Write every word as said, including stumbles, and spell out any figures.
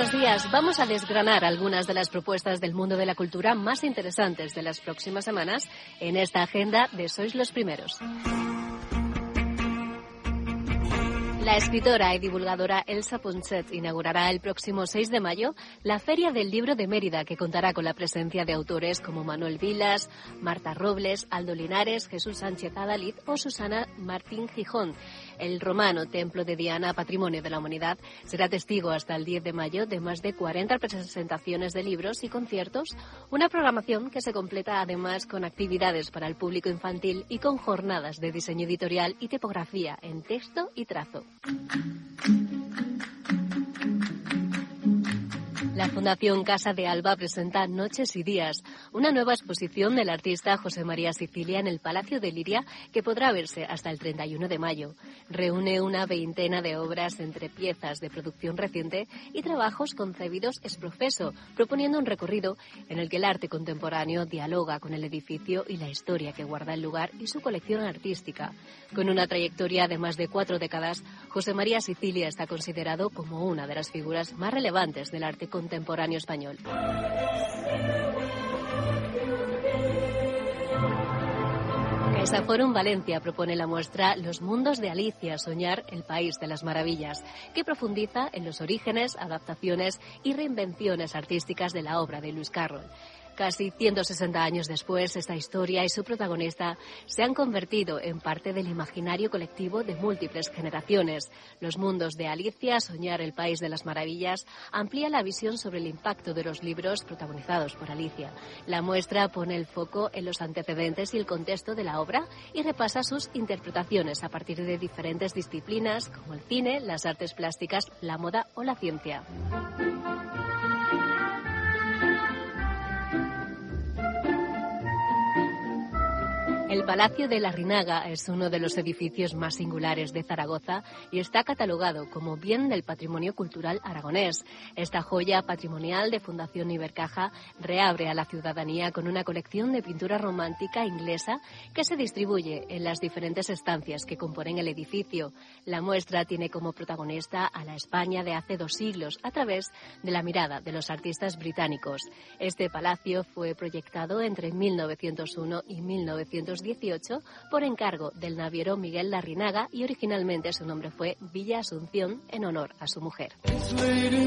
buenos días. Vamos a desgranar algunas de las propuestas del mundo de la cultura más interesantes de las próximas semanas en esta agenda de Sois los Primeros. La escritora y divulgadora Elsa Ponset inaugurará el próximo seis de mayo la Feria del Libro de Mérida, que contará con la presencia de autores como Manuel Vilas, Marta Robles, Aldo Linares, Jesús Sánchez Adalid o Susana Martín Gijón. El romano Templo de Diana, Patrimonio de la Humanidad, será testigo hasta el diez de mayo de más de cuarenta presentaciones de libros y conciertos, una programación que se completa además con actividades para el público infantil y con jornadas de diseño editorial y tipografía en texto y trazo. La Fundación Casa de Alba presenta Noches y Días, una nueva exposición del artista José María Sicilia en el Palacio de Liria que podrá verse hasta el treinta y uno de mayo. Reúne una veintena de obras entre piezas de producción reciente y trabajos concebidos ex professo, proponiendo un recorrido en el que el arte contemporáneo dialoga con el edificio y la historia que guarda el lugar y su colección artística. Con una trayectoria de más de cuatro décadas, José María Sicilia está considerado como una de las figuras más relevantes del arte contemporáneo contemporáneo español. CaixaForum Valencia propone la muestra Los mundos de Alicia, soñar el país de las maravillas, que profundiza en los orígenes, adaptaciones y reinvenciones artísticas de la obra de Lewis Carroll. Casi ciento sesenta años después, esta historia y su protagonista se han convertido en parte del imaginario colectivo de múltiples generaciones. Los mundos de Alicia, soñar el país de las maravillas, amplía la visión sobre el impacto de los libros protagonizados por Alicia. La muestra pone el foco en los antecedentes y el contexto de la obra y repasa sus interpretaciones a partir de diferentes disciplinas como el cine, las artes plásticas, la moda o la ciencia. El Palacio de Larrinaga es uno de los edificios más singulares de Zaragoza y está catalogado como Bien del Patrimonio Cultural Aragonés. Esta joya patrimonial de Fundación Ibercaja reabre a la ciudadanía con una colección de pintura romántica inglesa que se distribuye en las diferentes estancias que componen el edificio. La muestra tiene como protagonista a la España de hace dos siglos a través de la mirada de los artistas británicos. Este palacio fue proyectado entre mil novecientos uno y mil novecientos dieciocho por encargo del naviero Miguel Larrinaga y originalmente su nombre fue Villa Asunción en honor a su mujer.